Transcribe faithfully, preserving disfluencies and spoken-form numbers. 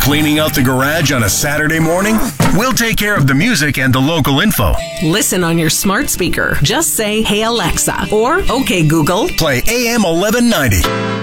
Cleaning out the garage on a Saturday morning? We'll take care of the music and the local info. Listen on your smart speaker. Just say, "Hey Alexa," or "Okay Google, Play A M eleven ninety.